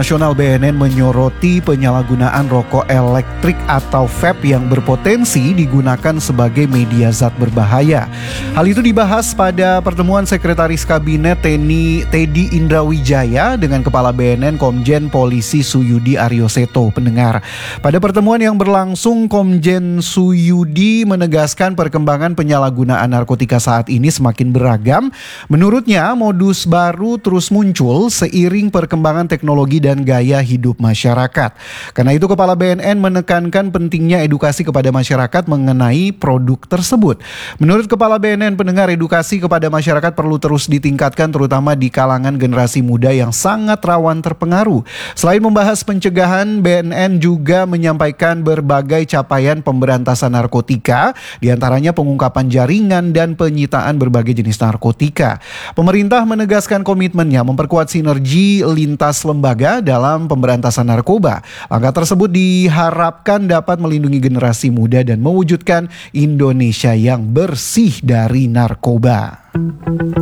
Nasional BNN menyoroti penyalahgunaan rokok elektrik atau vape yang berpotensi digunakan sebagai media zat berbahaya. Hal itu dibahas pada pertemuan Sekretaris Kabinet Teddy Indrawijaya dengan Kepala BNN Komjen Polisi Suyudi Aryoseto. Pendengar, pada pertemuan yang berlangsung, Komjen Suyudi menegaskan perkembangan penyalahgunaan narkotika saat ini semakin beragam. Menurutnya, modus baru terus muncul seiring perkembangan teknologi dan gaya hidup masyarakat. Karena itu Kepala BNN menekankan pentingnya edukasi kepada masyarakat mengenai produk tersebut. Menurut Kepala BNN, pendengar, edukasi kepada masyarakat perlu terus ditingkatkan terutama di kalangan generasi muda yang sangat rawan terpengaruh. Selain membahas pencegahan, BNN juga menyampaikan berbagai capaian pemberantasan narkotika, diantaranya pengungkapan jaringan dan penyitaan berbagai jenis narkotika. Pemerintah menegaskan komitmennya memperkuat sinergi lintas lembaga dalam pemberantasan narkoba. Langkah tersebut diharapkan dapat melindungi generasi muda dan mewujudkan Indonesia yang bersih dari narkoba.